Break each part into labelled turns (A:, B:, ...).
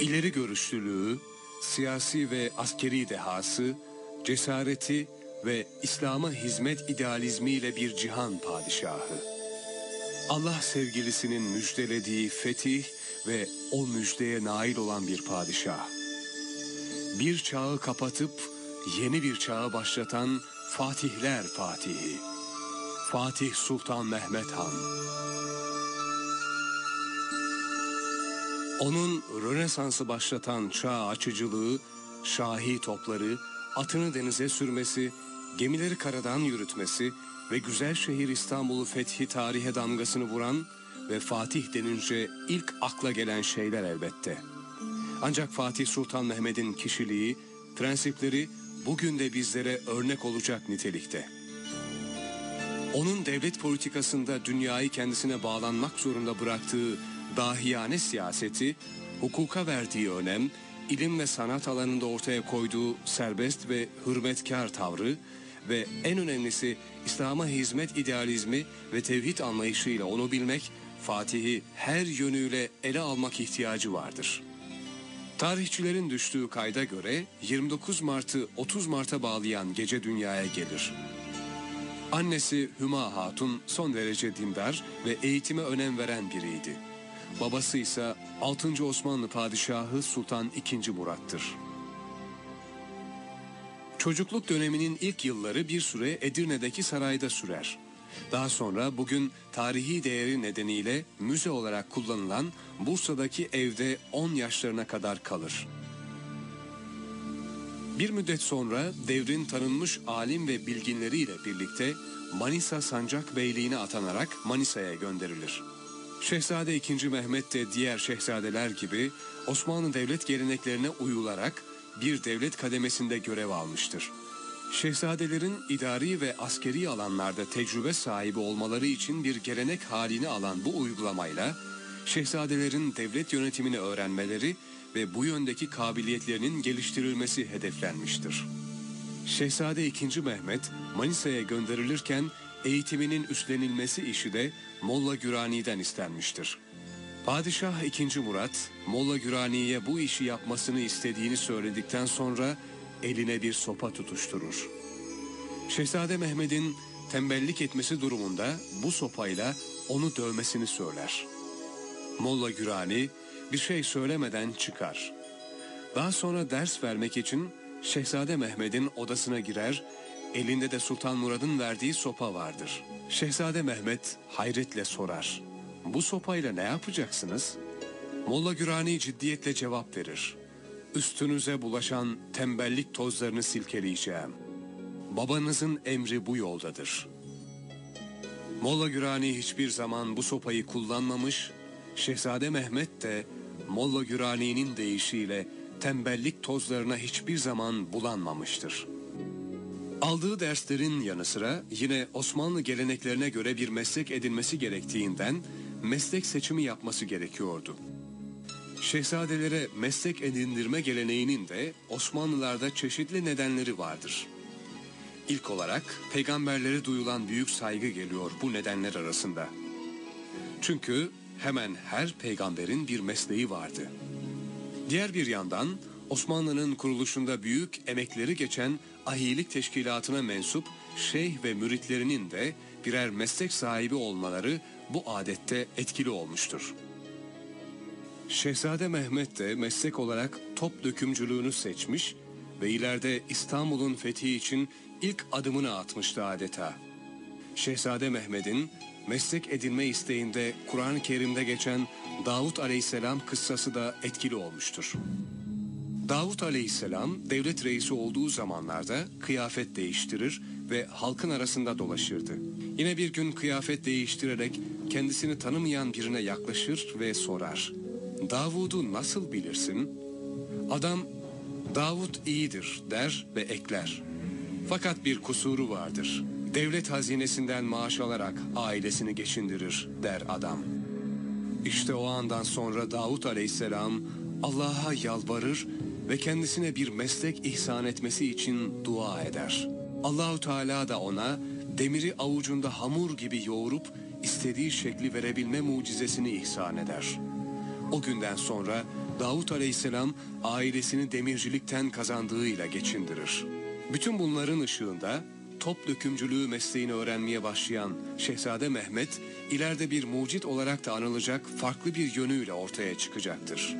A: İleri görüşlülüğü, siyasi ve askeri dehası, cesareti ve İslam'a hizmet idealizmiyle bir cihan padişahı. Allah sevgilisinin müjdelediği fetih ve o müjdeye nail olan bir padişah. Bir çağı kapatıp yeni bir çağı başlatan Fatihler Fatihi. Fatih Sultan Mehmet Han. Onun Rönesans'ı başlatan çağ açıcılığı, şahi topları, atını denize sürmesi, gemileri karadan yürütmesi ve güzel şehir İstanbul'u fethi tarihe damgasını vuran ve Fatih denince ilk akla gelen şeyler elbette. Ancak Fatih Sultan Mehmet'in kişiliği, prensipleri bugün de bizlere örnek olacak nitelikte. Onun devlet politikasında dünyayı kendisine bağlanmak zorunda bıraktığı dahiyane siyaseti, hukuka verdiği önem, ilim ve sanat alanında ortaya koyduğu serbest ve hürmetkar tavrı ve en önemlisi İslam'a hizmet idealizmi ve tevhid anlayışıyla onu bilmek, Fatih'i her yönüyle ele almak ihtiyacı vardır. Tarihçilerin düştüğü kayda göre 29 Mart'ı 30 Mart'a bağlayan gece dünyaya gelir. Annesi Hüma Hatun son derece dindar ve eğitime önem veren biriydi. Babası ise 6. Osmanlı Padişahı Sultan II. Murat'tır. Çocukluk döneminin ilk yılları bir süre Edirne'deki sarayda sürer. Daha sonra bugün tarihi değeri nedeniyle müze olarak kullanılan Bursa'daki evde 10 yaşlarına kadar kalır. Bir müddet sonra devrin tanınmış alim ve bilginleriyle birlikte Manisa Sancak Beyliğine atanarak Manisa'ya gönderilir. Şehzade II. Mehmet de diğer şehzadeler gibi Osmanlı devlet geleneklerine uyularak bir devlet kademesinde görev almıştır. Şehzadelerin idari ve askeri alanlarda tecrübe sahibi olmaları için bir gelenek halini alan bu uygulamayla şehzadelerin devlet yönetimini öğrenmeleri ve bu yöndeki kabiliyetlerinin geliştirilmesi hedeflenmiştir. Şehzade II. Mehmet Manisa'ya gönderilirken eğitiminin üstlenilmesi işi de Molla Gürani'den istenmiştir. Padişah II. Murat, Molla Gürani'ye bu işi yapmasını istediğini söyledikten sonra eline bir sopa tutuşturur. Şehzade Mehmet'in tembellik etmesi durumunda bu sopayla onu dövmesini söyler. Molla Gürani bir şey söylemeden çıkar. Daha sonra ders vermek için Şehzade Mehmet'in odasına girer, elinde de Sultan Murad'ın verdiği sopa vardır. Şehzade Mehmet hayretle sorar. Bu sopayla ne yapacaksınız? Molla Gürani ciddiyetle cevap verir. Üstünüze bulaşan tembellik tozlarını silkeleyeceğim. Babanızın emri bu yoldadır. Molla Gürani hiçbir zaman bu sopayı kullanmamış, Şehzade Mehmet de Molla Gürani'nin deyişiyle tembellik tozlarına hiçbir zaman bulanmamıştır. Aldığı derslerin yanı sıra yine Osmanlı geleneklerine göre bir meslek edinmesi gerektiğinden meslek seçimi yapması gerekiyordu. Şehzadelere meslek edindirme geleneğinin de Osmanlılarda çeşitli nedenleri vardır. İlk olarak peygamberlere duyulan büyük saygı geliyor bu nedenler arasında. Çünkü hemen her peygamberin bir mesleği vardı. Diğer bir yandan Osmanlı'nın kuruluşunda büyük emekleri geçen ahilik teşkilatına mensup şeyh ve müritlerinin de birer meslek sahibi olmaları bu adette etkili olmuştur. Şehzade Mehmet de meslek olarak top dökümcülüğünü seçmiş ve ileride İstanbul'un fethi için ilk adımını atmıştı adeta. Şehzade Mehmet'in meslek edinme isteğinde Kur'an-ı Kerim'de geçen Davut Aleyhisselam kıssası da etkili olmuştur. Davut Aleyhisselam devlet reisi olduğu zamanlarda kıyafet değiştirir ve halkın arasında dolaşırdı. Yine bir gün kıyafet değiştirerek kendisini tanımayan birine yaklaşır ve sorar. Davud'u nasıl bilirsin? Adam, Davud iyidir der ve ekler. Fakat bir kusuru vardır. Devlet hazinesinden maaş alarak ailesini geçindirir der adam. İşte o andan sonra Davud Aleyhisselam Allah'a yalvarır ve kendisine bir meslek ihsan etmesi için dua eder. Allahu Teala da ona demiri avucunda hamur gibi yoğurup istediği şekli verebilme mucizesini ihsan eder. O günden sonra Davut Aleyhisselam ailesini demircilikten kazandığıyla geçindirir. Bütün bunların ışığında top dökümcülüğü mesleğini öğrenmeye başlayan Şehzade Mehmet, ileride bir mucit olarak da anılacak farklı bir yönüyle ortaya çıkacaktır.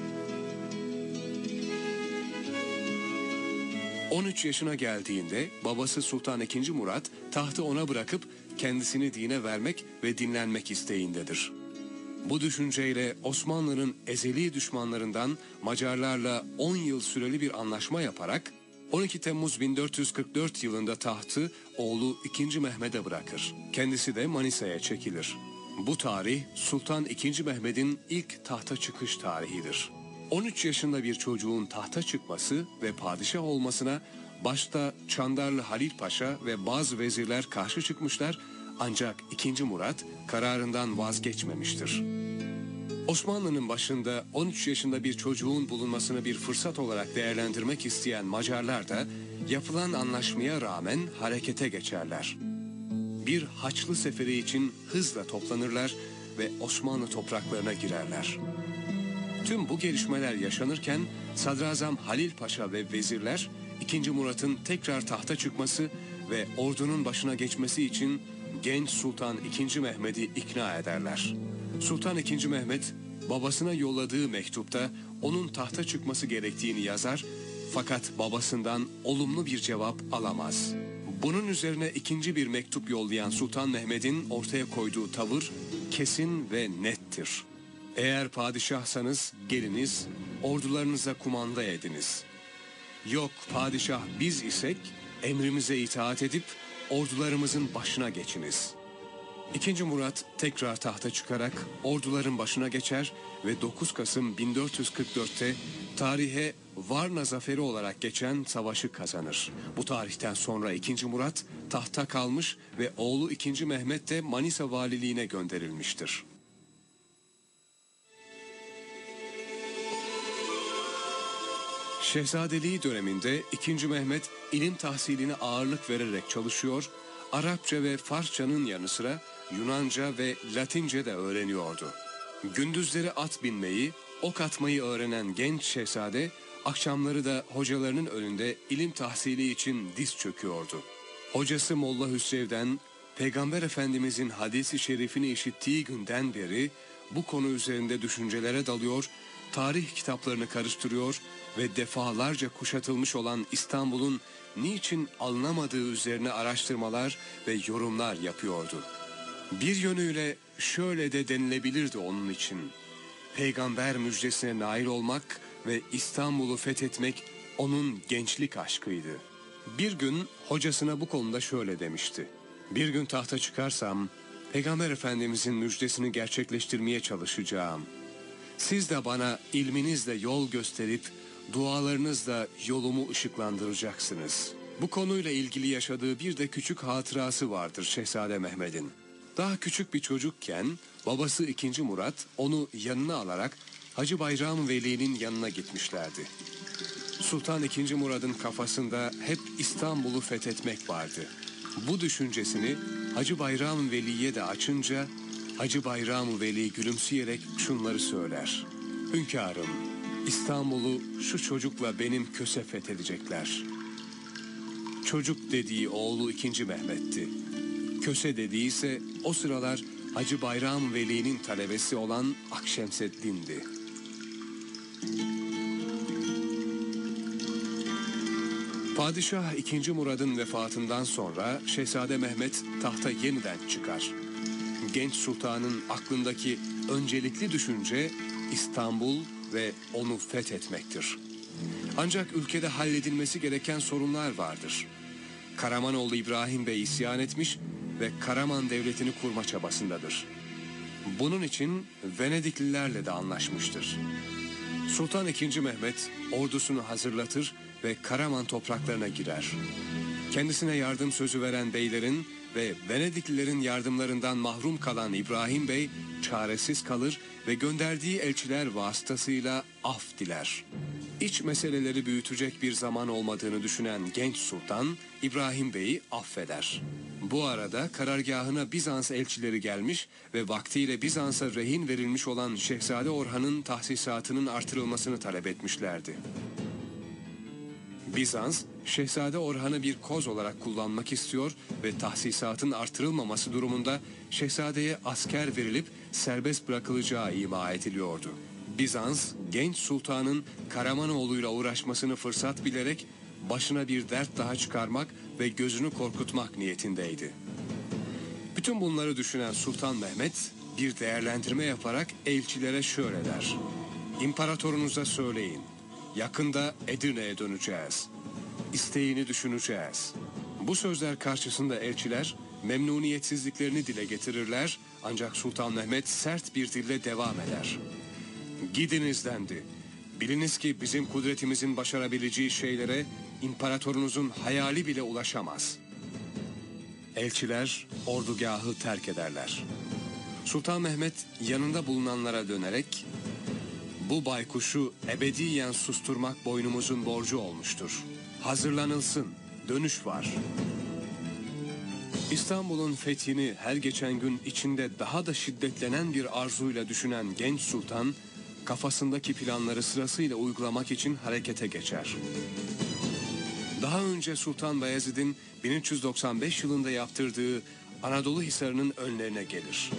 A: 13 yaşına geldiğinde babası Sultan II. Murat tahtı ona bırakıp kendisini dine vermek ve dinlenmek isteğindedir. Bu düşünceyle Osmanlı'nın ezeli düşmanlarından Macarlarla 10 yıl süreli bir anlaşma yaparak 12 Temmuz 1444 yılında tahtı oğlu II. Mehmet'e bırakır. Kendisi de Manisa'ya çekilir. Bu tarih Sultan II. Mehmet'in ilk tahta çıkış tarihidir. 13 yaşında bir çocuğun tahta çıkması ve padişah olmasına başta Çandarlı Halil Paşa ve bazı vezirler karşı çıkmışlar, ancak II. Murat kararından vazgeçmemiştir. Osmanlı'nın başında 13 yaşında bir çocuğun bulunmasını bir fırsat olarak değerlendirmek isteyen Macarlar da yapılan anlaşmaya rağmen harekete geçerler. Bir Haçlı seferi için hızla toplanırlar ve Osmanlı topraklarına girerler. Tüm bu gelişmeler yaşanırken Sadrazam Halil Paşa ve vezirler II. Murat'ın tekrar tahta çıkması ve ordunun başına geçmesi için genç Sultan II. Mehmet'i ikna ederler. Sultan II. Mehmet babasına yolladığı mektupta onun tahta çıkması gerektiğini yazar, fakat babasından olumlu bir cevap alamaz. Bunun üzerine ikinci bir mektup yollayan Sultan Mehmet'in ortaya koyduğu tavır kesin ve nettir. Eğer padişahsanız geliniz, ordularınıza kumanda ediniz. Yok padişah biz isek emrimize itaat edip ordularımızın başına geçiniz. II. Murat tekrar tahta çıkarak orduların başına geçer ve 9 Kasım 1444'te tarihe Varna Zaferi olarak geçen savaşı kazanır. Bu tarihten sonra II. Murat tahta kalmış ve oğlu II. Mehmet de Manisa valiliğine gönderilmiştir. Şehzadeliği döneminde II. Mehmet ilim tahsiline ağırlık vererek çalışıyor, Arapça ve Farsçanın yanı sıra Yunanca ve Latince de öğreniyordu. Gündüzleri at binmeyi, ok atmayı öğrenen genç şehzade, akşamları da hocalarının önünde ilim tahsili için diz çöküyordu. Hocası Molla Hüsrev'den Peygamber Efendimizin hadisi şerifini işittiği günden beri bu konu üzerinde düşüncelere dalıyor, tarih kitaplarını karıştırıyor ve defalarca kuşatılmış olan İstanbul'un niçin alınamadığı üzerine araştırmalar ve yorumlar yapıyordu. Bir yönüyle şöyle de denilebilirdi onun için: peygamber müjdesine nail olmak ve İstanbul'u fethetmek onun gençlik aşkıydı. Bir gün hocasına bu konuda şöyle demişti: bir gün tahta çıkarsam Peygamber Efendimizin müjdesini gerçekleştirmeye çalışacağım. Siz de bana ilminizle yol gösterip dualarınızla yolumu ışıklandıracaksınız. Bu konuyla ilgili yaşadığı bir de küçük hatırası vardır Şehzade Mehmet'in. Daha küçük bir çocukken babası II. Murat onu yanına alarak Hacı Bayram Veli'nin yanına gitmişlerdi. Sultan II. Murad'ın kafasında hep İstanbul'u fethetmek vardı. Bu düşüncesini Hacı Bayram Veli'ye de açınca Hacı Bayram Veli gülümseyerek şunları söyler: hünkârım, İstanbul'u şu çocukla benim köse fethedecekler. Çocuk dediği oğlu II. Mehmet'ti. Köse dediği ise o sıralar Hacı Bayram Veli'nin talebesi olan Akşemseddin'di. Padişah II. Murad'ın vefatından sonra Şehzade Mehmet tahta yeniden çıkar. Genç sultanın aklındaki öncelikli düşünce İstanbul ve onu fethetmektir. Ancak ülkede halledilmesi gereken sorunlar vardır. Karamanoğlu İbrahim Bey isyan etmiş ve Karaman devletini kurma çabasındadır. Bunun için Venediklilerle de anlaşmıştır. Sultan II. Mehmet ordusunu hazırlatır ve Karaman topraklarına girer. Kendisine yardım sözü veren beylerin ve Venediklilerin yardımlarından mahrum kalan İbrahim Bey çaresiz kalır ve gönderdiği elçiler vasıtasıyla af diler. İç meseleleri büyütecek bir zaman olmadığını düşünen genç sultan İbrahim Bey'i affeder. Bu arada karargahına Bizans elçileri gelmiş ve vaktiyle Bizans'a rehin verilmiş olan Şehzade Orhan'ın tahsisatının artırılmasını talep etmişlerdi. Bizans, Şehzade Orhan'ı bir koz olarak kullanmak istiyor ve tahsisatın artırılmaması durumunda şehzadeye asker verilip serbest bırakılacağı ima ediliyordu. Bizans, genç sultanın Karamanoğlu'yla uğraşmasını fırsat bilerek başına bir dert daha çıkarmak ve gözünü korkutmak niyetindeydi. Bütün bunları düşünen Sultan Mehmet bir değerlendirme yaparak elçilere şöyle der: "İmparatorunuza söyleyin, yakında Edirne'ye döneceğiz. İsteğini düşüneceğiz." Bu sözler karşısında elçiler memnuniyetsizliklerini dile getirirler, ancak Sultan Mehmet sert bir dille devam eder. "Gidiniz dendi. Biliniz ki bizim kudretimizin başarabileceği şeylere imparatorunuzun hayali bile ulaşamaz." Elçiler ordugahı terk ederler. Sultan Mehmet yanında bulunanlara dönerek, "Bu baykuşu ebediyen susturmak boynumuzun borcu olmuştur. Hazırlanılsın, dönüş var." İstanbul'un fethini her geçen gün içinde daha da şiddetlenen bir arzuyla düşünen genç sultan, kafasındaki planları sırasıyla uygulamak için harekete geçer. Daha önce Sultan Bayezid'in 1395 yılında yaptırdığı Anadolu Hisarı'nın önlerine gelir.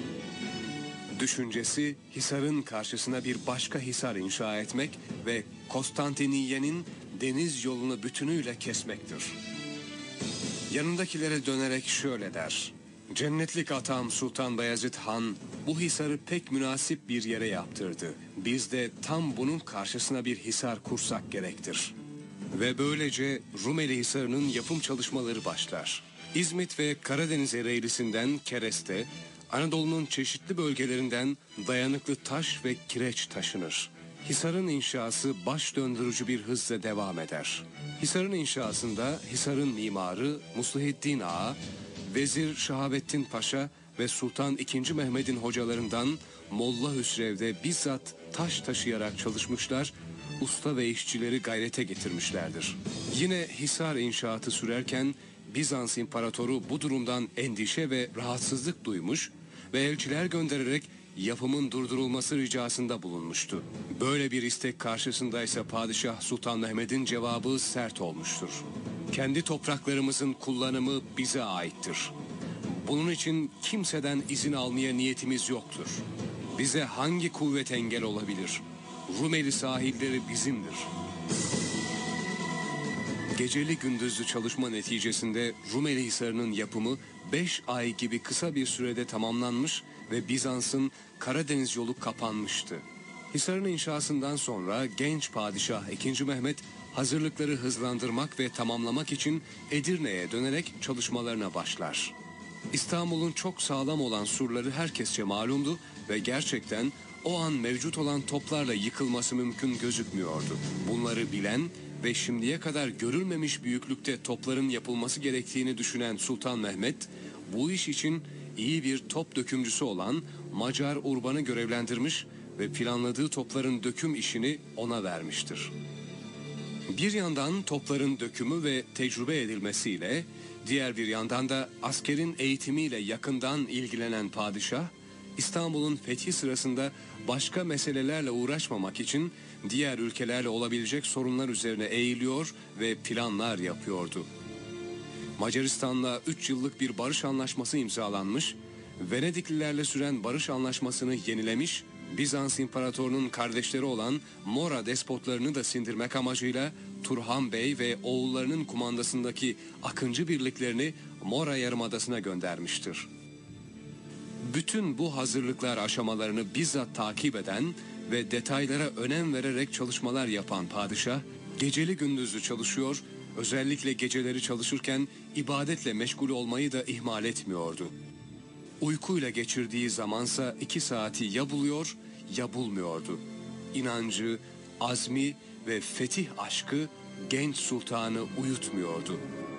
A: Düşüncesi, Hisar'ın karşısına bir başka Hisar inşa etmek ve Konstantiniye'nin deniz yolunu bütünüyle kesmektir. Yanındakilere dönerek şöyle der: "Cennetlik atam Sultan Bayezid Han bu hisarı pek münasip bir yere yaptırdı. Biz de tam bunun karşısına bir hisar kursak gerektir." Ve böylece Rumeli Hisarı'nın yapım çalışmaları başlar. İzmit ve Karadeniz Ereğlisi'nden kereste, Anadolu'nun çeşitli bölgelerinden dayanıklı taş ve kireç taşınır. Hisarın inşası baş döndürücü bir hızla devam eder. Hisarın inşasında Hisarın mimarı Muslihiddin Ağa, Vezir Şahabettin Paşa ve Sultan II. Mehmet'in hocalarından Molla Hüsrev'de bizzat taş taşıyarak çalışmışlar, usta ve işçileri gayrete getirmişlerdir. Yine Hisar inşaatı sürerken Bizans İmparatoru bu durumdan endişe ve rahatsızlık duymuş ve elçiler göndererek yapımın durdurulması ricasında bulunmuştu. Böyle bir istek karşısında ise Padişah Sultan Mehmet'in cevabı sert olmuştur. "Kendi topraklarımızın kullanımı bize aittir. Bunun için kimseden izin almaya niyetimiz yoktur. Bize hangi kuvvet engel olabilir? Rumeli sahilleri bizimdir." Geceli gündüzlü çalışma neticesinde Rumeli Hisarı'nın yapımı 5 ay gibi kısa bir sürede tamamlanmış ve Bizans'ın Karadeniz yolu kapanmıştı. Hisarın inşasından sonra genç padişah II. Mehmet hazırlıkları hızlandırmak ve tamamlamak için Edirne'ye dönerek çalışmalarına başlar. İstanbul'un çok sağlam olan surları herkesçe malumdu ve gerçekten o an mevcut olan toplarla yıkılması mümkün gözükmüyordu. Bunları bilen ve şimdiye kadar görülmemiş büyüklükte topların yapılması gerektiğini düşünen Sultan Mehmet, bu iş için iyi bir top dökümcüsü olan Macar Urban'ı görevlendirmiş ve planladığı topların döküm işini ona vermiştir. Bir yandan topların dökümü ve tecrübe edilmesiyle, diğer bir yandan da askerin eğitimiyle yakından ilgilenen padişah, İstanbul'un fethi sırasında başka meselelerle uğraşmamak için diğer ülkelerle olabilecek sorunlar üzerine eğiliyor ve planlar yapıyordu. Macaristan'la 3 yıllık bir barış anlaşması imzalanmış, Venediklilerle süren barış anlaşmasını yenilemiş, Bizans İmparatorunun kardeşleri olan Mora despotlarını da sindirmek amacıyla Turhan Bey ve oğullarının kumandasındaki Akıncı birliklerini Mora Yarımadası'na göndermiştir. Bütün bu hazırlıklar aşamalarını bizzat takip eden ve detaylara önem vererek çalışmalar yapan padişah, geceli gündüzlü çalışıyor, özellikle geceleri çalışırken ibadetle meşgul olmayı da ihmal etmiyordu. Uykuyla geçirdiği zamansa 2 saati ya buluyor ya bulmuyordu. İnancı, azmi ve fetih aşkı genç sultanı uyutmuyordu.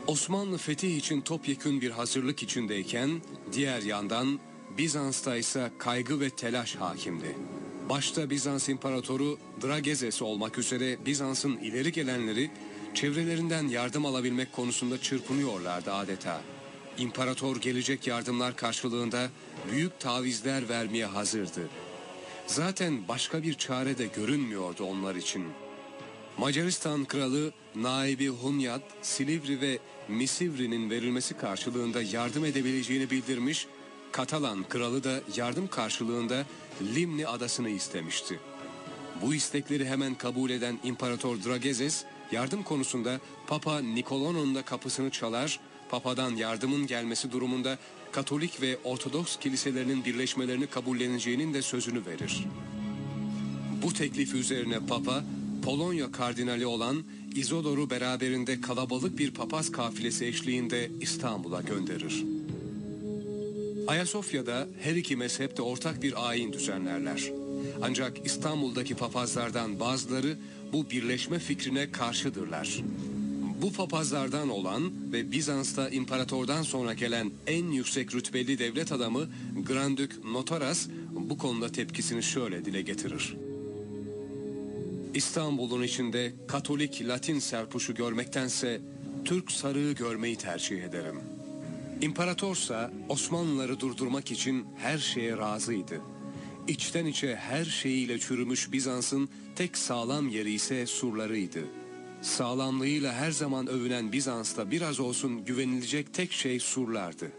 A: Osmanlı fetih için topyekün bir hazırlık içindeyken diğer yandan Bizans'ta ise kaygı ve telaş hakimdi. Başta Bizans İmparatoru Dragezes olmak üzere Bizans'ın ileri gelenleri çevrelerinden yardım alabilmek konusunda çırpınıyorlardı adeta. İmparator gelecek yardımlar karşılığında büyük tavizler vermeye hazırdı. Zaten başka bir çare de görünmüyordu onlar için. Macaristan kralı Naibi Hunyad, Silivri ve Misivri'nin verilmesi karşılığında yardım edebileceğini bildirmiş, Katalan kralı da yardım karşılığında Limni adasını istemişti. Bu istekleri hemen kabul eden İmparator Dragezes, yardım konusunda Papa Nikolaon'un da kapısını çalar, Papa'dan yardımın gelmesi durumunda Katolik ve Ortodoks kiliselerinin birleşmelerini kabulleneceğinin de sözünü verir. Bu teklif üzerine Papa, Polonya kardinali olan İzodor'u beraberinde kalabalık bir papaz kafilesi eşliğinde İstanbul'a gönderir. Ayasofya'da her iki mezhep de ortak bir ayin düzenlerler. Ancak İstanbul'daki papazlardan bazıları bu birleşme fikrine karşıdırlar. Bu papazlardan olan ve Bizans'ta imparatordan sonra gelen en yüksek rütbeli devlet adamı Grandük Notaras bu konuda tepkisini şöyle dile getirir. İstanbul'un içinde Katolik Latin serpuşu görmektense Türk sarığı görmeyi tercih ederim. İmparatorsa Osmanlıları durdurmak için her şeye razıydı. İçten içe her şeyiyle çürümüş Bizans'ın tek sağlam yeri ise surlarıydı. Sağlamlığıyla her zaman övünen Bizans'ta biraz olsun güvenilecek tek şey surlardı.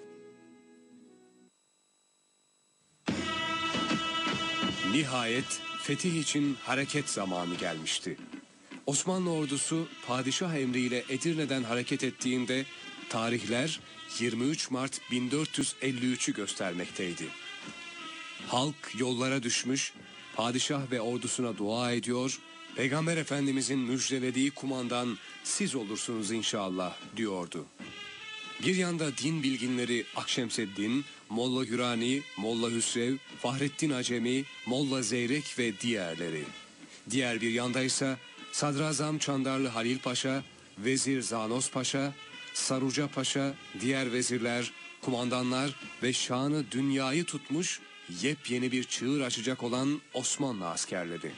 A: Nihayet fetih için hareket zamanı gelmişti. Osmanlı ordusu padişah emriyle Edirne'den hareket ettiğinde tarihler 23 Mart 1453'ü göstermekteydi. Halk yollara düşmüş, padişah ve ordusuna dua ediyor, Peygamber Efendimizin müjdelediği kumandan siz olursunuz inşallah diyordu. Bir yanda din bilginleri Akşemseddin, Molla Gürani, Molla Hüsrev, Fahrettin Acemi, Molla Zeyrek ve diğerleri. Diğer bir yanda ise Sadrazam Çandarlı Halil Paşa, Vezir Zanos Paşa, Saruca Paşa, diğer vezirler, kumandanlar ve şanı dünyayı tutmuş yepyeni bir çığır açacak olan Osmanlı askerleri.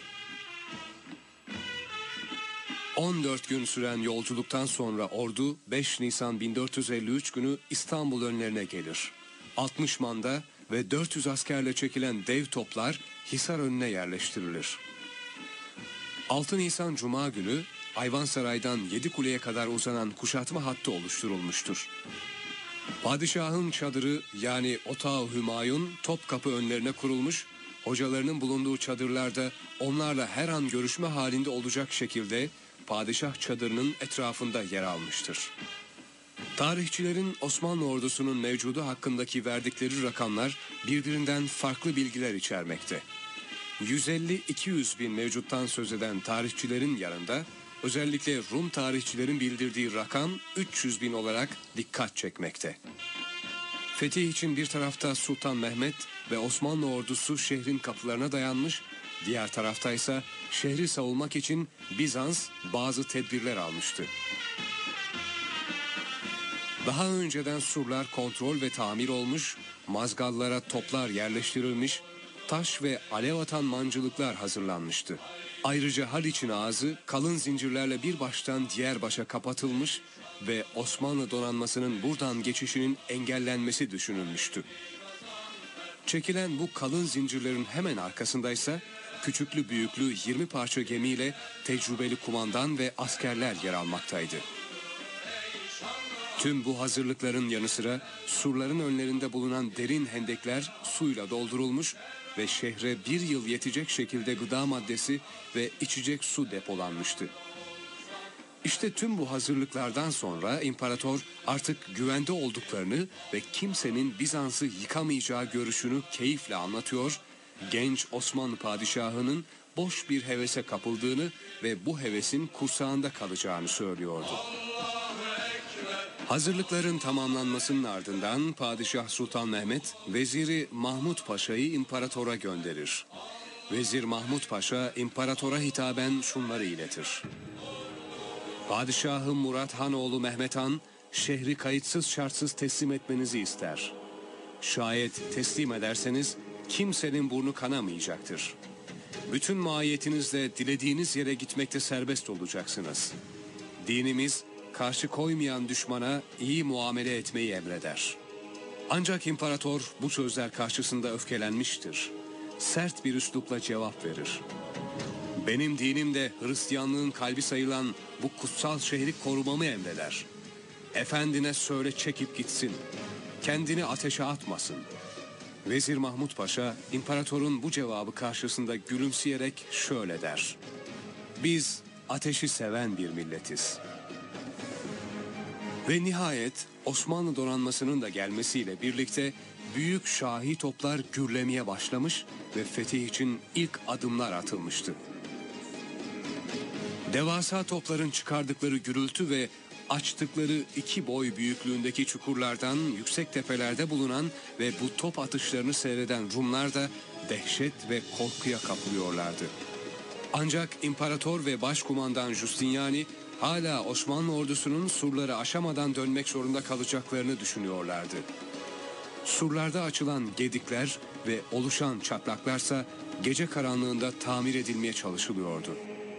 A: 14 gün süren yolculuktan sonra ordu 5 Nisan 1453 günü İstanbul önlerine gelir. 60 manda ve 400 askerle çekilen dev toplar Hisar önüne yerleştirilir. 6 Nisan Cuma günü Ayvansaray'dan Yedikule'ye kadar uzanan kuşatma hattı oluşturulmuştur. Padişahın çadırı yani Otağı Hümayun Topkapı önlerine kurulmuş, hocalarının bulunduğu çadırlarda onlarla her an görüşme halinde olacak şekilde padişah çadırının etrafında yer almıştır. Tarihçilerin Osmanlı ordusunun mevcudu hakkındaki verdikleri rakamlar birbirinden farklı bilgiler içermekte. 150-200 bin mevcuttan söz eden tarihçilerin yanında özellikle Rum tarihçilerin bildirdiği rakam 300 bin olarak dikkat çekmekte. Fetih için bir tarafta Sultan Mehmet ve Osmanlı ordusu şehrin kapılarına dayanmış, diğer tarafta ise şehri savunmak için Bizans bazı tedbirler almıştı. Daha önceden surlar kontrol ve tamir olmuş, mazgallara toplar yerleştirilmiş, taş ve alev atan mancılıklar hazırlanmıştı. Ayrıca Haliç'in ağzı kalın zincirlerle bir baştan diğer başa kapatılmış ve Osmanlı donanmasının buradan geçişinin engellenmesi düşünülmüştü. Çekilen bu kalın zincirlerin hemen arkasındaysa küçüklü büyüklü 20 parça gemiyle tecrübeli kumandan ve askerler yer almaktaydı. Tüm bu hazırlıkların yanı sıra surların önlerinde bulunan derin hendekler suyla doldurulmuş ve şehre bir yıl yetecek şekilde gıda maddesi ve içecek su depolanmıştı. İşte tüm bu hazırlıklardan sonra imparator artık güvende olduklarını ve kimsenin Bizans'ı yıkamayacağı görüşünü keyifle anlatıyor, genç Osmanlı padişahının boş bir hevese kapıldığını ve bu hevesin kursağında kalacağını söylüyordu. Hazırlıkların tamamlanmasının ardından Padişah Sultan Mehmet, Veziri Mahmut Paşa'yı imparatora gönderir. Vezir Mahmut Paşa, imparatora hitaben şunları iletir. Padişahım Murat Han oğlu Mehmet Han, şehri kayıtsız şartsız teslim etmenizi ister. Şayet teslim ederseniz kimsenin burnu kanamayacaktır. Bütün mahiyetinizle dilediğiniz yere gitmekte serbest olacaksınız. Dinimiz karşı koymayan düşmana iyi muamele etmeyi emreder. Ancak imparator bu sözler karşısında öfkelenmiştir. Sert bir üslupla cevap verir. Benim dinim de Hristiyanlığın kalbi sayılan bu kutsal şehri korumamı emreder. Efendine söyle çekip gitsin. Kendini ateşe atmasın. Vezir Mahmud Paşa, imparatorun bu cevabı karşısında gülümseyerek şöyle der. Biz ateşi seven bir milletiz. Ve nihayet Osmanlı donanmasının da gelmesiyle birlikte büyük şahi toplar gürlemeye başlamış ve fetih için ilk adımlar atılmıştı. Devasa topların çıkardıkları gürültü ve açtıkları 2 boy büyüklüğündeki çukurlardan yüksek tepelerde bulunan ve bu top atışlarını seyreden Rumlar da dehşet ve korkuya kapılıyorlardı. Ancak imparator ve başkumandan Justiniani hala Osmanlı ordusunun surları aşamadan dönmek zorunda kalacaklarını düşünüyorlardı. Surlarda açılan gedikler ve oluşan çatlaklarsa gece karanlığında tamir edilmeye çalışılıyordu.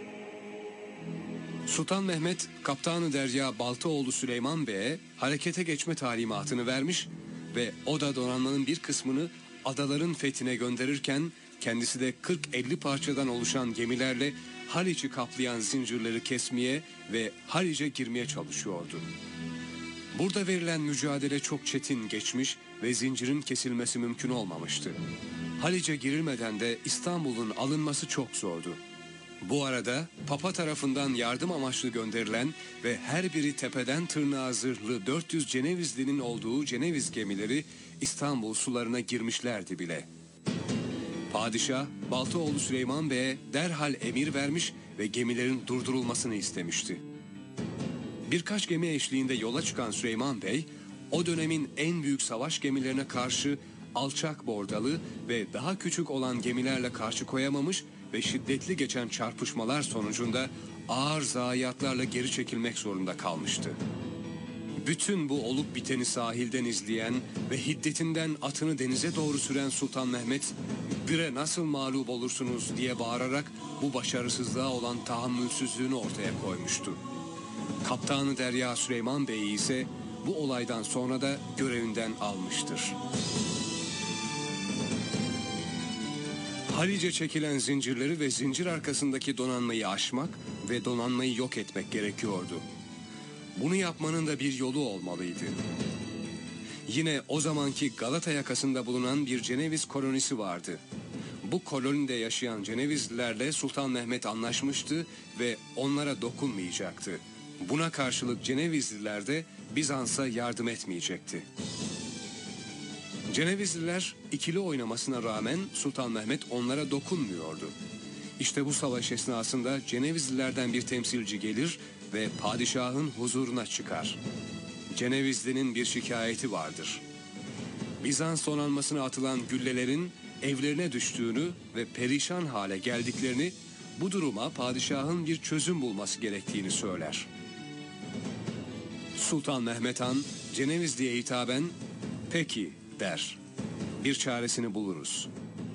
A: Sultan Mehmet, Kaptanı Derya Baltaoğlu Süleyman Bey'e harekete geçme talimatını vermiş ve o da donanmanın bir kısmını adaların fethine gönderirken kendisi de 40-50 parçadan oluşan gemilerle Haliç'i kaplayan zincirleri kesmeye ve Haliç'e girmeye çalışıyordu. Burada verilen mücadele çok çetin geçmiş ve zincirin kesilmesi mümkün olmamıştı. Haliç'e girilmeden de İstanbul'un alınması çok zordu. Bu arada Papa tarafından yardım amaçlı gönderilen ve her biri tepeden tırnağa zırhlı 400 Cenevizlinin olduğu Ceneviz gemileri İstanbul sularına girmişlerdi bile. Padişah Baltaoğlu Süleyman Bey'e derhal emir vermiş ve gemilerin durdurulmasını istemişti. Birkaç gemi eşliğinde yola çıkan Süleyman Bey, o dönemin en büyük savaş gemilerine karşı alçak bordalı ve daha küçük olan gemilerle karşı koyamamış ve şiddetli geçen çarpışmalar sonucunda ağır zayiatlarla geri çekilmek zorunda kalmıştı. Bütün bu olup biteni sahilden izleyen ve hiddetinden atını denize doğru süren Sultan Mehmet, "Bire nasıl mağlup olursunuz?" diye bağırarak bu başarısızlığa olan tahammülsüzlüğünü ortaya koymuştu. Kaptanı Derya Süleyman Bey ise bu olaydan sonra da görevinden almıştır. Halice çekilen zincirleri ve zincir arkasındaki donanmayı aşmak ve donanmayı yok etmek gerekiyordu. Bunu yapmanın da bir yolu olmalıydı. Yine o zamanki Galata yakasında bulunan bir Ceneviz kolonisi vardı. Bu kolonide yaşayan Cenevizlilerle Sultan Mehmet anlaşmıştı ve onlara dokunmayacaktı. Buna karşılık Cenevizliler de Bizans'a yardım etmeyecekti. Cenevizliler ikili oynamasına rağmen Sultan Mehmet onlara dokunmuyordu. İşte bu savaş esnasında Cenevizlilerden bir temsilci gelir ve padişahın huzuruna çıkar. Cenevizlinin bir şikayeti vardır. Bizans donanmasına atılan güllelerin evlerine düştüğünü ve perişan hale geldiklerini, bu duruma padişahın bir çözüm bulması gerektiğini söyler. Sultan Mehmet Han Cenevizli'ye hitaben "Peki" der. "Bir çaresini buluruz."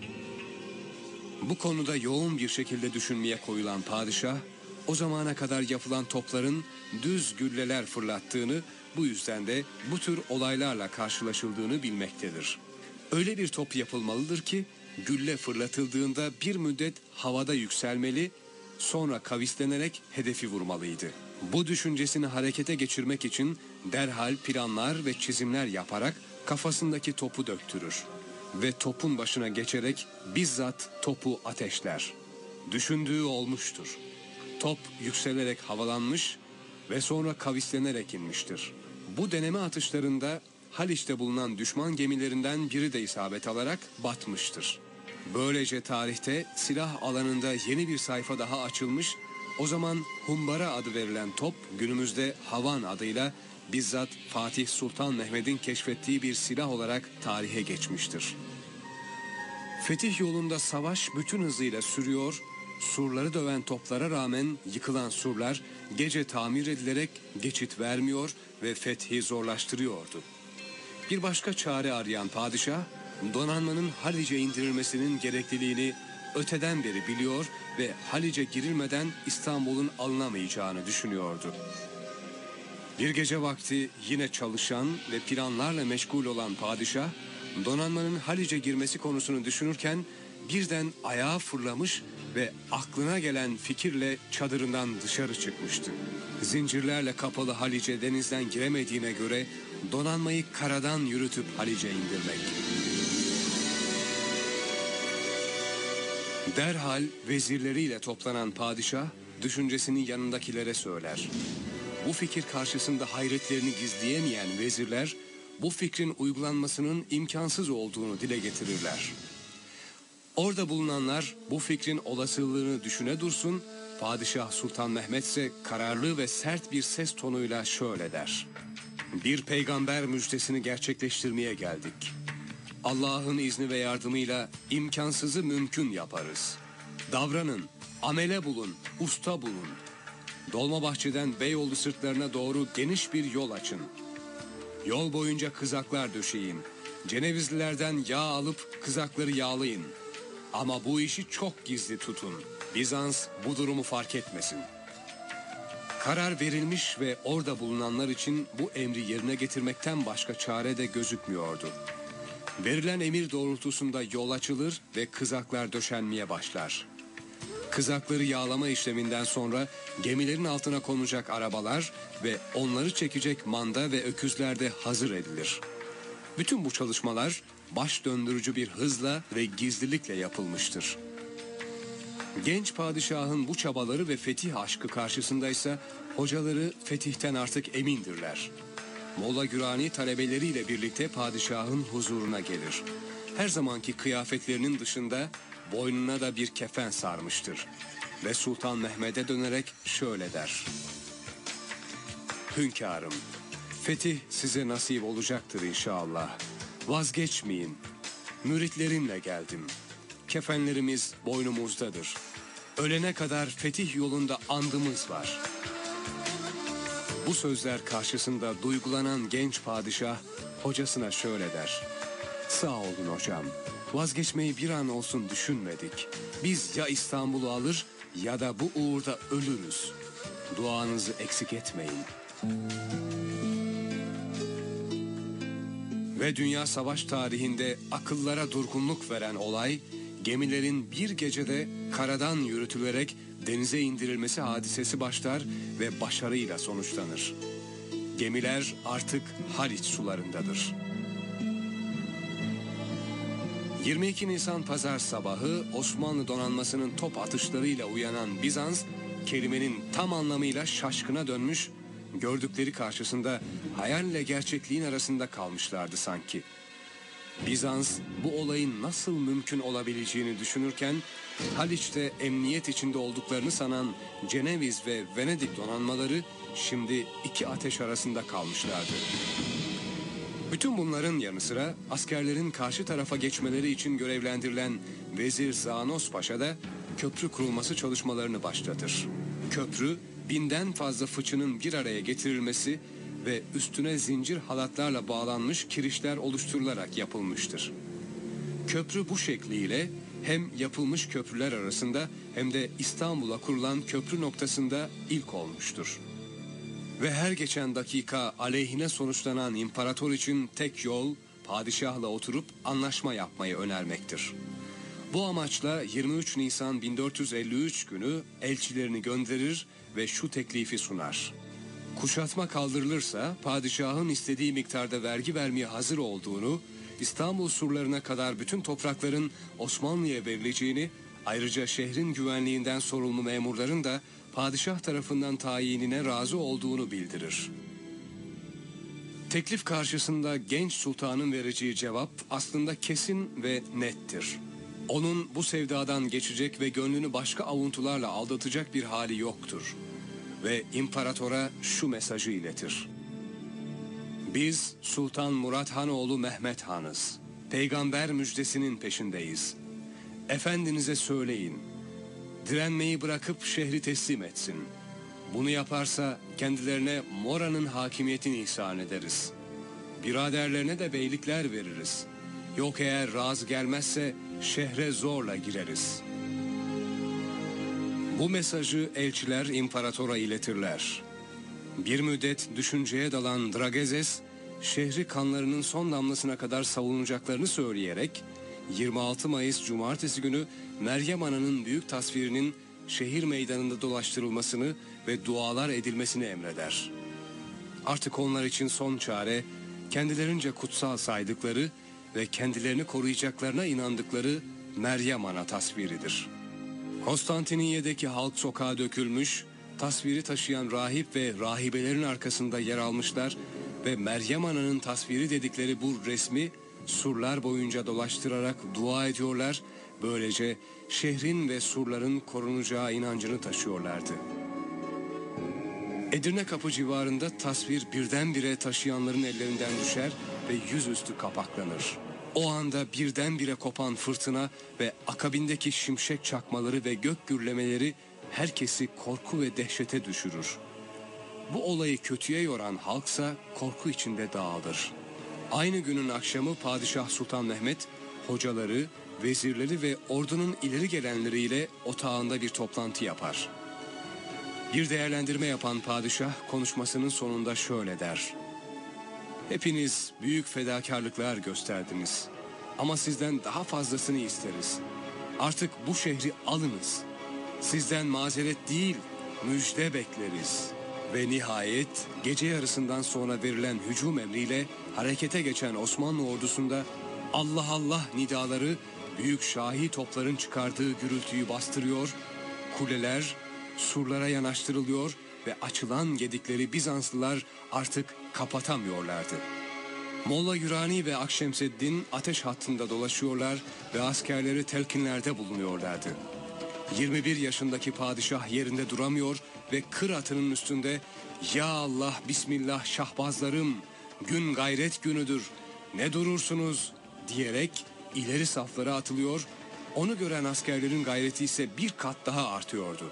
A: Bu konuda yoğun bir şekilde düşünmeye koyulan padişah, o zamana kadar yapılan topların düz gülleler fırlattığını, bu yüzden de bu tür olaylarla karşılaşıldığını bilmektedir. Öyle bir top yapılmalıdır ki gülle fırlatıldığında bir müddet havada yükselmeli, sonra kavislenerek hedefi vurmalıydı. Bu düşüncesini harekete geçirmek için derhal planlar ve çizimler yaparak kafasındaki topu döktürür ve topun başına geçerek bizzat topu ateşler. Düşündüğü olmuştur. Top yükselerek havalanmış ve sonra kavislenerek inmiştir. Bu deneme atışlarında Haliç'te bulunan düşman gemilerinden biri de isabet alarak batmıştır. Böylece tarihte silah alanında yeni bir sayfa daha açılmış, o zaman Humbara adı verilen top günümüzde Havan adıyla bizzat Fatih Sultan Mehmet'in keşfettiği bir silah olarak tarihe geçmiştir. Fetih yolunda savaş bütün hızıyla sürüyor surları döven toplara rağmen yıkılan surlar gece tamir edilerek geçit vermiyor ve fethi zorlaştırıyordu. Bir başka çare arayan padişah, donanmanın Haliç'e indirilmesinin gerekliliğini öteden beri biliyor ve Haliç'e girilmeden İstanbul'un alınamayacağını düşünüyordu. Bir gece vakti yine çalışan ve planlarla meşgul olan padişah, donanmanın Haliç'e girmesi konusunu düşünürken birden ayağa fırlamış ve aklına gelen fikirle çadırından dışarı çıkmıştı. Zincirlerle kapalı Haliç'e denizden giremediğine göre donanmayı karadan yürütüp Haliç'e indirmek. Derhal vezirleriyle toplanan padişah düşüncesini yanındakilere söyler. Bu fikir karşısında hayretlerini gizleyemeyen vezirler bu fikrin uygulanmasının imkansız olduğunu dile getirirler. Orada bulunanlar bu fikrin olasılığını düşüne dursun, Padişah Sultan Mehmet ise kararlı ve sert bir ses tonuyla şöyle der. Bir peygamber müjdesini gerçekleştirmeye geldik. Allah'ın izni ve yardımıyla imkansızı mümkün yaparız. Davranın, amele bulun, usta bulun. Dolmabahçe'den Beyoğlu sırtlarına doğru geniş bir yol açın. Yol boyunca kızaklar döşeyin. Cenevizlilerden yağ alıp kızakları yağlayın. Ama bu işi çok gizli tutun. Bizans bu durumu fark etmesin. Karar verilmiş ve orada bulunanlar için bu emri yerine getirmekten başka çare de gözükmüyordu. Verilen emir doğrultusunda yol açılır ve kızaklar döşenmeye başlar. Kızakları yağlama işleminden sonra gemilerin altına konacak arabalar ve onları çekecek manda ve öküzler de hazır edilir. Bütün bu çalışmalar baş döndürücü bir hızla ve gizlilikle yapılmıştır. Genç padişahın bu çabaları ve fetih aşkı karşısındaysa hocaları fetihten artık emindirler. Molla Gürani talebeleriyle birlikte padişahın huzuruna gelir. Her zamanki kıyafetlerinin dışında boynuna da bir kefen sarmıştır. Ve Sultan Mehmet'e dönerek şöyle der. Hünkârım, fetih size nasip olacaktır inşallah. Vazgeçmeyin. Müritlerimle geldim. Kefenlerimiz boynumuzdadır. Ölene kadar fetih yolunda andımız var. Bu sözler karşısında duygulanan genç padişah hocasına şöyle der. Sağ olun hocam. Vazgeçmeyi bir an olsun düşünmedik. Biz ya İstanbul'u alır ya da bu uğurda ölürüz. Duanızı eksik etmeyin. Ve dünya savaş tarihinde akıllara durgunluk veren olay, gemilerin bir gecede karadan yürütülerek denize indirilmesi hadisesi başlar ve başarıyla sonuçlanır. Gemiler artık Haliç sularındadır. 22 Nisan Pazar sabahı Osmanlı donanmasının top atışlarıyla uyanan Bizans, kelimenin tam anlamıyla şaşkına dönmüş, gördükleri karşısında hayalle gerçekliğin arasında kalmışlardı sanki. Bizans bu olayın nasıl mümkün olabileceğini düşünürken, Haliç'te emniyet içinde olduklarını sanan Ceneviz ve Venedik donanmaları şimdi iki ateş arasında kalmışlardı. Bütün bunların yanı sıra askerlerin karşı tarafa geçmeleri için görevlendirilen Vezir Zanos Paşa da köprü kurulması çalışmalarını başlatır. Köprü, 1000'den fazla fıçının bir araya getirilmesi ve üstüne zincir halatlarla bağlanmış kirişler oluşturularak yapılmıştır. Köprü bu şekliyle hem yapılmış köprüler arasında hem de İstanbul'a kurulan köprü noktasında ilk olmuştur. Ve her geçen dakika aleyhine sonuçlanan imparator için tek yol padişahla oturup anlaşma yapmayı önermektir. Bu amaçla 23 Nisan 1453 günü elçilerini gönderir ve şu teklifi sunar. Kuşatma kaldırılırsa padişahın istediği miktarda vergi vermeye hazır olduğunu, İstanbul surlarına kadar bütün toprakların Osmanlı'ya verileceğini, ayrıca şehrin güvenliğinden sorumlu memurların da padişah tarafından tayinine razı olduğunu bildirir. Teklif karşısında genç sultanın vereceği cevap aslında kesin ve nettir. Onun bu sevdadan geçecek ve gönlünü başka avuntularla aldatacak bir hali yoktur. Ve imparatora şu mesajı iletir. Biz Sultan Murat Hanoğlu Mehmet Han'ız. Peygamber müjdesinin peşindeyiz. Efendinize söyleyin. direnmeyi bırakıp şehri teslim etsin. Bunu yaparsa kendilerine Mora'nın hakimiyetini ihsan ederiz. Biraderlerine de beylikler veririz. Yok eğer razı gelmezse şehre zorla gireriz. Bu mesajı elçiler imparatora iletirler. Bir müddet düşünceye dalan Dragezes, şehri kanlarının son damlasına kadar savunacaklarını söyleyerek 26 Mayıs Cumartesi günü Meryem Ana'nın büyük tasvirinin şehir meydanında dolaştırılmasını ve dualar edilmesini emreder. Artık onlar için son çare, kendilerince kutsal saydıkları ve kendilerini koruyacaklarına inandıkları Meryem Ana tasviridir. Konstantiniyye'deki halk sokağa dökülmüş, tasviri taşıyan rahip ve rahibelerin arkasında yer almışlar ve Meryem Ana'nın tasviri dedikleri bu resmi surlar boyunca dolaştırarak dua ediyorlar, böylece şehrin ve surların korunacağı inancını taşıyorlardı. Edirne Kapı civarında tasvir birdenbire taşıyanların ellerinden düşer ve yüzüstü kapaklanır. O anda birdenbire kopan fırtına ve akabindeki şimşek çakmaları ve gök gürlemeleri herkesi korku ve dehşete düşürür. Bu olayı kötüye yoran halksa korku içinde dağılır. Aynı günün akşamı Padişah Sultan Mehmet, hocaları, vezirleri ve ordunun ileri gelenleriyle otağında bir toplantı yapar. Bir değerlendirme yapan padişah konuşmasının sonunda şöyle der: "Hepiniz büyük fedakarlıklar gösterdiniz. Ama sizden daha fazlasını isteriz. Artık bu şehri alınız. Sizden mazeret değil, müjde bekleriz." Ve nihayet gece yarısından sonra verilen hücum emriyle harekete geçen Osmanlı ordusunda Allah Allah nidaları büyük şahi topların çıkardığı gürültüyü bastırıyor, kuleler surlara yanaştırılıyor ve açılan gedikleri Bizanslılar artık kapatamıyorlardı. Molla Gürani ve Akşemseddin ateş hattında dolaşıyorlar ve askerleri telkinlerde bulunuyorlardı. 21 yaşındaki padişah yerinde duramıyor ve kır atının üstünde "Ya Allah, Bismillah şahbazlarım, gün gayret günüdür, ne durursunuz?" diyerek ileri saflara atılıyor, onu gören askerlerin gayreti ise bir kat daha artıyordu.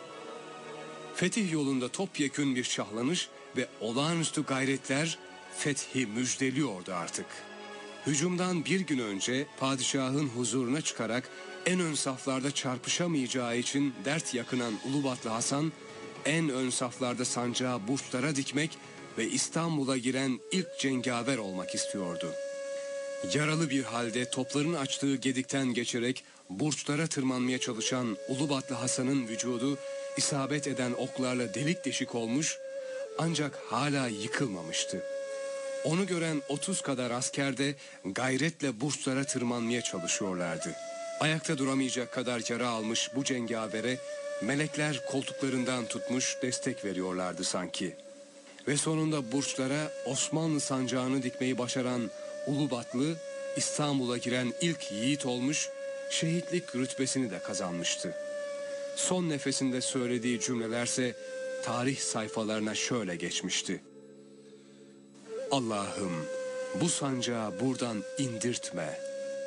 A: Fetih yolunda topyekün bir şahlanış ve olağanüstü gayretler fethi müjdeliyordu artık. Hücumdan bir gün önce padişahın huzuruna çıkarak en ön saflarda çarpışamayacağı için dert yakınan Ulubatlı Hasan, en ön saflarda sancağı burçlara dikmek ve İstanbul'a giren ilk cengaver olmak istiyordu. Yaralı bir halde topların açtığı gedikten geçerek burçlara tırmanmaya çalışan Ulubatlı Hasan'ın vücudu isabet eden oklarla delik deşik olmuş, ancak hala yıkılmamıştı. Onu gören 30 kadar asker de gayretle burçlara tırmanmaya çalışıyorlardı. Ayakta duramayacak kadar yara almış bu cengavere melekler koltuklarından tutmuş destek veriyorlardı sanki. Ve sonunda burçlara Osmanlı sancağını dikmeyi başaran Ulubatlı, İstanbul'a giren ilk yiğit olmuş, şehitlik rütbesini de kazanmıştı. Son nefesinde söylediği cümlelerse tarih sayfalarına şöyle geçmişti: "Allah'ım, bu sancağı buradan indirtme."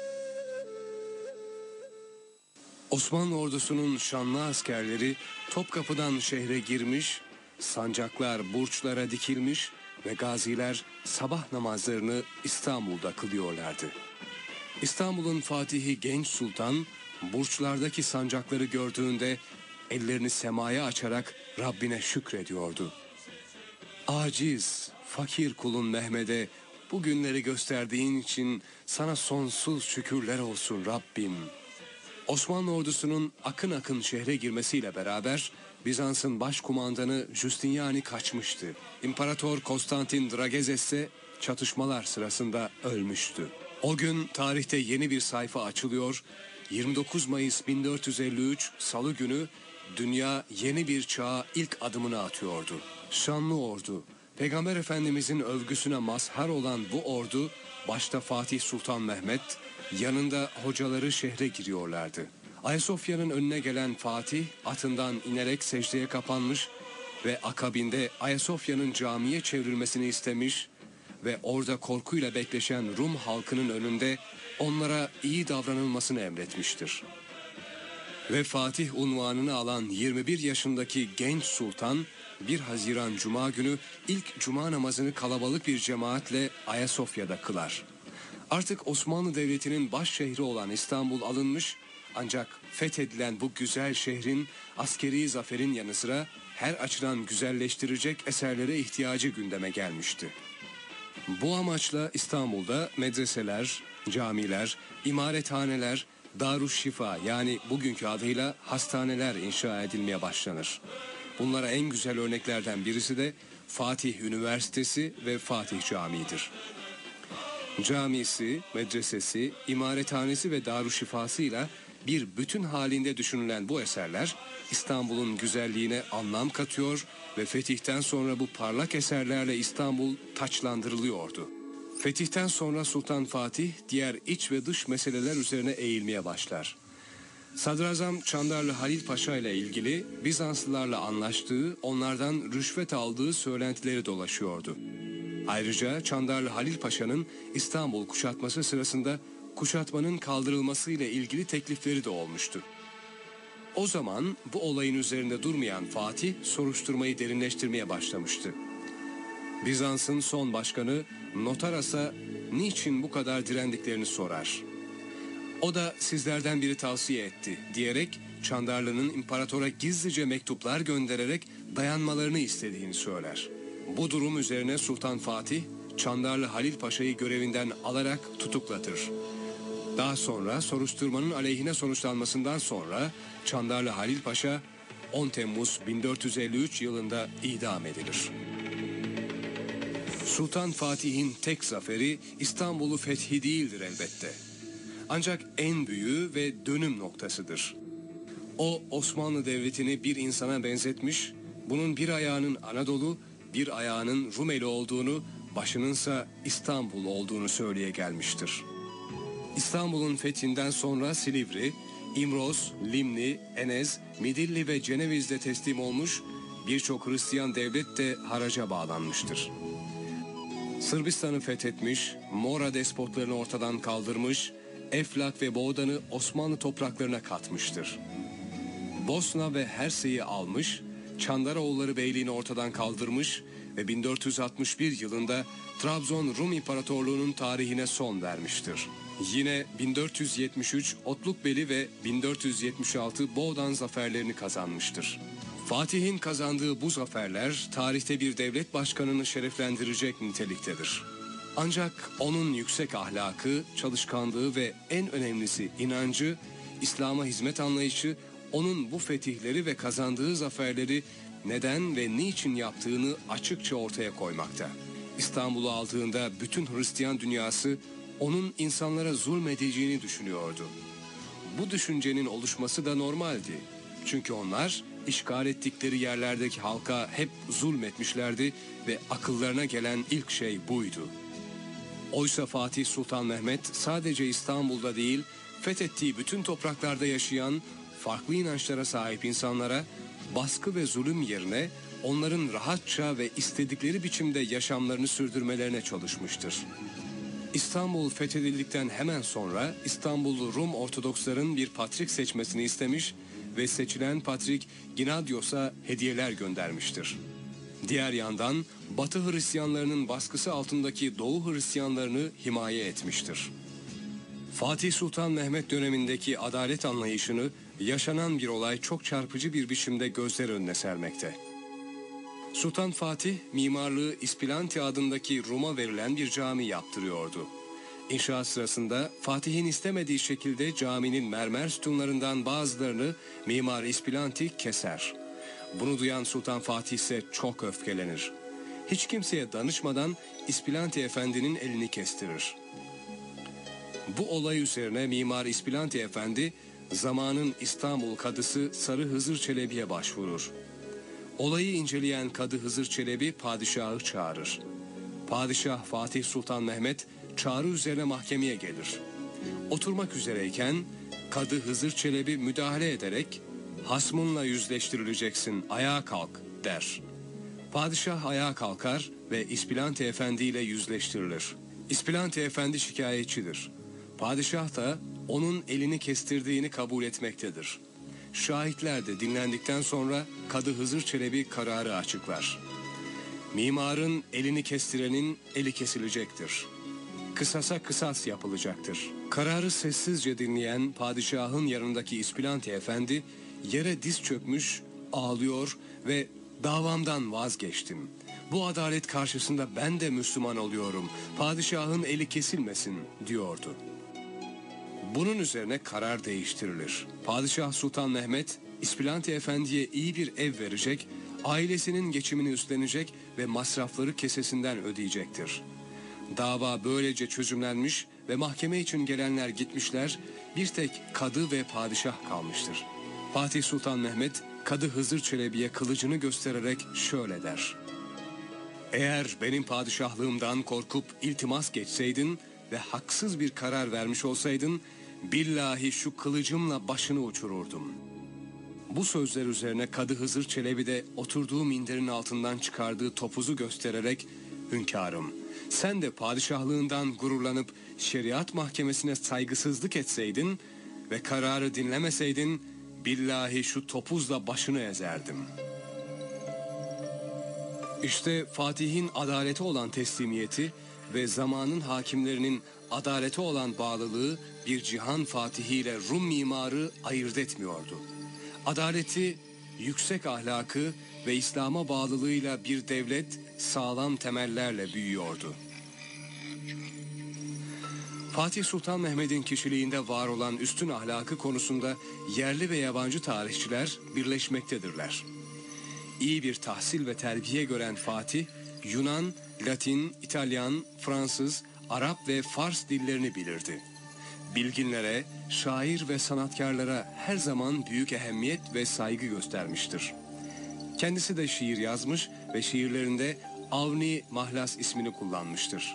A: Osmanlı ordusunun şanlı askerleri Topkapı'dan şehre girmiş, sancaklar burçlara dikilmiş ve gaziler sabah namazlarını İstanbul'da kılıyorlardı. İstanbul'un fatihi Genç Sultan, burçlardaki sancakları gördüğünde ellerini semaya açarak Rabbine şükrediyordu. "Aciz, fakir kulun Mehmet'e bu günleri gösterdiğin için sana sonsuz şükürler olsun Rabbim." Osmanlı ordusunun akın akın şehre girmesiyle beraber Bizans'ın başkumandanı Justiniani kaçmıştı. İmparator Konstantin Dragezes ise çatışmalar sırasında ölmüştü. O gün tarihte yeni bir sayfa açılıyor. 29 Mayıs 1453 Salı günü dünya yeni bir çağa ilk adımını atıyordu. Şanlı ordu, Peygamber Efendimizin övgüsüne mazhar olan bu ordu, başta Fatih Sultan Mehmet, yanında hocaları şehre giriyorlardı. Ayasofya'nın önüne gelen Fatih atından inerek secdeye kapanmış ve akabinde Ayasofya'nın camiye çevrilmesini istemiş ve orada korkuyla bekleşen Rum halkının önünde onlara iyi davranılmasını emretmiştir. Ve Fatih unvanını alan 21 yaşındaki genç sultan 1 Haziran Cuma günü ilk cuma namazını kalabalık bir cemaatle Ayasofya'da kılar. Artık Osmanlı Devleti'nin baş şehri olan İstanbul alınmış, ancak fethedilen bu güzel şehrin askeri zaferin yanı sıra her açıdan güzelleştirecek eserlere ihtiyacı gündeme gelmişti. Bu amaçla İstanbul'da medreseler, camiler, imarethaneler, Darüşşifa yani bugünkü adıyla hastaneler inşa edilmeye başlanır. Bunlara en güzel örneklerden birisi de Fatih Üniversitesi ve Fatih Camii'dir. Camisi, medresesi, imarethanesi ve Darüşşifası'yla bir bütün halinde düşünülen bu eserler İstanbul'un güzelliğine anlam katıyor ve fetihten sonra bu parlak eserlerle İstanbul taçlandırılıyordu. Fetihten sonra Sultan Fatih diğer iç ve dış meseleler üzerine eğilmeye başlar. Sadrazam Çandarlı Halil Paşa ile ilgili Bizanslılarla anlaştığı, onlardan rüşvet aldığı söylentileri dolaşıyordu. Ayrıca Çandarlı Halil Paşa'nın İstanbul kuşatması sırasında kuşatmanın kaldırılması ile ilgili teklifleri de olmuştu. O zaman bu olayın üzerinde durmayan Fatih soruşturmayı derinleştirmeye başlamıştı. Bizans'ın son başkanı Notaras'a niçin bu kadar direndiklerini sorar. O da sizlerden biri tavsiye etti diyerek Çandarlı'nın imparatora gizlice mektuplar göndererek dayanmalarını istediğini söyler. Bu durum üzerine Sultan Fatih Çandarlı Halil Paşa'yı görevinden alarak tutuklatır. Daha sonra soruşturmanın aleyhine sonuçlanmasından sonra Çandarlı Halil Paşa 10 Temmuz 1453 yılında idam edilir. Sultan Fatih'in tek zaferi İstanbul'u fethi değildir elbette. Ancak en büyüğü ve dönüm noktasıdır. O Osmanlı Devleti'ni bir insana benzetmiş, bunun bir ayağının Anadolu, bir ayağının Rumeli olduğunu, başınınsa İstanbul olduğunu söyleye gelmiştir. İstanbul'un fethinden sonra Silivri, İmroz, Limni, Enez, Midilli ve Ceneviz'de teslim olmuş, birçok Hristiyan devlet de haraca bağlanmıştır. Sırbistan'ı fethetmiş, Mora despotlarını ortadan kaldırmış, Eflak ve Boğdan'ı Osmanlı topraklarına katmıştır. Bosna ve Hersey'i almış, Çandaroğulları Beyliğini ortadan kaldırmış ve 1461 yılında Trabzon Rum İmparatorluğu'nun tarihine son vermiştir. Yine 1473 Otlukbeli ve 1476 Boğdan zaferlerini kazanmıştır. Fatih'in kazandığı bu zaferler tarihte bir devlet başkanını şereflendirecek niteliktedir. Ancak onun yüksek ahlakı, çalışkanlığı ve en önemlisi inancı, İslam'a hizmet anlayışı, onun bu fetihleri ve kazandığı zaferleri neden ve niçin yaptığını açıkça ortaya koymakta. İstanbul'u aldığında bütün Hristiyan dünyası onun insanlara zulmedeceğini düşünüyordu. Bu düşüncenin oluşması da normaldi. Çünkü onlar işgal ettikleri yerlerdeki halka hep zulmetmişlerdi ve akıllarına gelen ilk şey buydu. Oysa Fatih Sultan Mehmet sadece İstanbul'da değil, fethettiği bütün topraklarda yaşayan farklı inançlara sahip insanlara baskı ve zulüm yerine onların rahatça ve istedikleri biçimde yaşamlarını sürdürmelerine çalışmıştır. İstanbul fethedildikten hemen sonra İstanbullu Rum Ortodoksların bir patrik seçmesini istemiş ve seçilen patrik Ginadios'a hediyeler göndermiştir. Diğer yandan Batı Hristiyanlarının baskısı altındaki Doğu Hristiyanlarını himaye etmiştir. Fatih Sultan Mehmet dönemindeki adalet anlayışını yaşanan bir olay çok çarpıcı bir biçimde gözler önüne sermekte. Sultan Fatih mimarlığı İspilanti adındaki Rum'a verilen bir cami yaptırıyordu. İnşaat sırasında Fatih'in istemediği şekilde caminin mermer sütunlarından bazılarını mimar İspilanti keser. Bunu duyan Sultan Fatih ise çok öfkelenir. Hiç kimseye danışmadan İspilanti Efendi'nin elini kestirir. Bu olay üzerine mimar İspilanti Efendi zamanın İstanbul kadısı Sarı Hızır Çelebi'ye başvurur. Olayı inceleyen Kadı Hızır Çelebi padişahı çağırır. Padişah Fatih Sultan Mehmet çağrı üzerine mahkemeye gelir. Oturmak üzereyken Kadı Hızır Çelebi müdahale ederek "Hasmınla yüzleştirileceksin, ayağa kalk" der. Padişah ayağa kalkar ve İspilanti Efendi ile yüzleştirilir. İspilanti Efendi şikayetçidir. Padişah da onun elini kestirdiğini kabul etmektedir. Şahitler de dinlendikten sonra Kadı Hızır Çelebi kararı açıklar. Mimarın elini kestirenin eli kesilecektir. Kısasa kısas yapılacaktır. Kararı sessizce dinleyen padişahın yanındaki İspilante Efendi yere diz çökmüş, ağlıyor ve davamdan vazgeçtim. Bu adalet karşısında ben de Müslüman oluyorum. Padişahın eli kesilmesin diyordu. Bunun üzerine karar değiştirilir. Padişah Sultan Mehmet, İspilante Efendi'ye iyi bir ev verecek, ailesinin geçimini üstlenecek ve masrafları kesesinden ödeyecektir. Dava böylece çözümlenmiş ve mahkeme için gelenler gitmişler, bir tek kadı ve padişah kalmıştır. Fatih Sultan Mehmet, Kadı Hızır Çelebi'ye kılıcını göstererek şöyle der: "Eğer benim padişahlığımdan korkup iltimas geçseydin ve haksız bir karar vermiş olsaydın, billahi şu kılıcımla başını uçururdum." Bu sözler üzerine Kadı Hızır Çelebi de oturduğu minderin altından çıkardığı topuzu göstererek, "Hünkârım, sen de padişahlığından gururlanıp şeriat mahkemesine saygısızlık etseydin ve kararı dinlemeseydin, billahi şu topuzla başını ezerdim." İşte Fatih'in adalete olan teslimiyeti ve zamanın hakimlerinin adalete olan bağlılığı bir cihan fatihi ile Rum mimarı ayırt etmiyordu. Adaleti, yüksek ahlakı ve İslam'a bağlılığıyla bir devlet sağlam temellerle büyüyordu. Fatih Sultan Mehmet'in kişiliğinde var olan üstün ahlakı konusunda yerli ve yabancı tarihçiler birleşmektedirler. İyi bir tahsil ve terbiye gören Fatih, Yunan, Latin, İtalyan, Fransız, Arap ve Fars dillerini bilirdi. Bilginlere, şair ve sanatkarlara her zaman büyük ehemmiyet ve saygı göstermiştir. Kendisi de şiir yazmış ve şiirlerinde Avni Mahlas ismini kullanmıştır.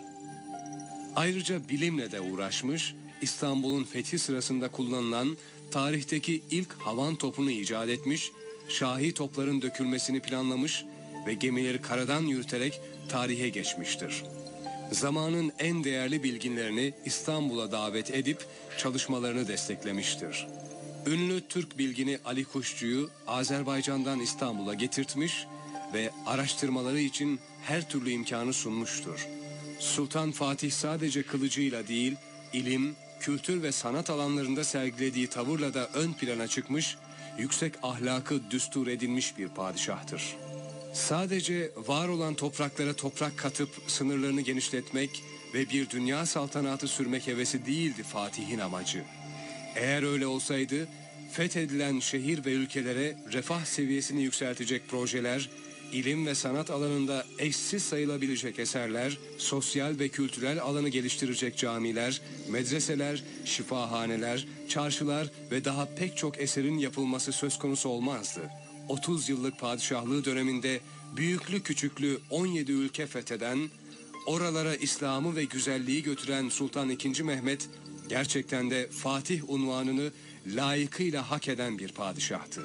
A: Ayrıca bilimle de uğraşmış, İstanbul'un fethi sırasında kullanılan tarihteki ilk havan topunu icat etmiş, şahi topların dökülmesini planlamış ve gemileri karadan yürüterek tarihe geçmiştir. Zamanın en değerli bilginlerini İstanbul'a davet edip çalışmalarını desteklemiştir. Ünlü Türk bilgini Ali Kuşçu'yu Azerbaycan'dan İstanbul'a getirtmiş ve araştırmaları için her türlü imkanı sunmuştur. Sultan Fatih sadece kılıcıyla değil, ilim, kültür ve sanat alanlarında sergilediği tavırla da ön plana çıkmış, yüksek ahlakı düstur edilmiş bir padişahtır. Sadece var olan topraklara toprak katıp sınırlarını genişletmek ve bir dünya saltanatı sürmek hevesi değildi Fatih'in amacı. Eğer öyle olsaydı, fethedilen şehir ve ülkelere refah seviyesini yükseltecek projeler, ilim ve sanat alanında eşsiz sayılabilecek eserler, sosyal ve kültürel alanı geliştirecek camiler, medreseler, şifahaneler, çarşılar ve daha pek çok eserin yapılması söz konusu olmazdı. 30 yıllık padişahlığı döneminde büyüklü küçüklü 17 ülke fetheden, oralara İslam'ı ve güzelliği götüren Sultan II. Mehmet, gerçekten de Fatih unvanını layıkıyla hak eden bir padişahtı.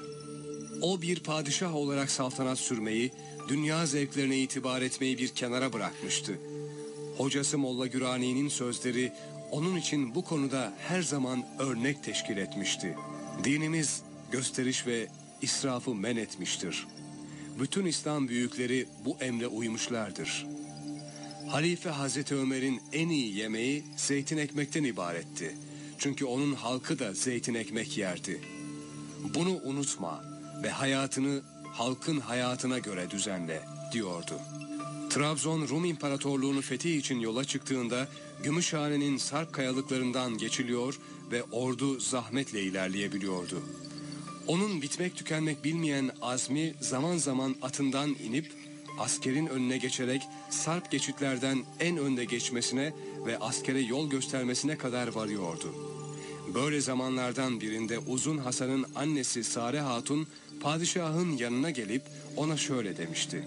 A: O bir padişah olarak saltanat sürmeyi, dünya zevklerine itibar etmeyi bir kenara bırakmıştı. Hocası Molla Gürani'nin sözleri onun için bu konuda her zaman örnek teşkil etmişti. Dinimiz gösteriş ve israfı men etmiştir. Bütün İslam büyükleri bu emre uymuşlardır. Halife Hazreti Ömer'in en iyi yemeği zeytin ekmekten ibaretti. Çünkü onun halkı da zeytin ekmek yerdi. Bunu unutma ve hayatını halkın hayatına göre düzenle diyordu. Trabzon Rum İmparatorluğu'nu fethi için yola çıktığında Gümüşhane'nin sarp kayalıklarından geçiliyor ve ordu zahmetle ilerleyebiliyordu. Onun bitmek tükenmek bilmeyen azmi zaman zaman atından inip askerin önüne geçerek sarp geçitlerden en önde geçmesine ve askere yol göstermesine kadar varıyordu. Böyle zamanlardan birinde Uzun Hasan'ın annesi Sare Hatun padişahın yanına gelip ona şöyle demişti: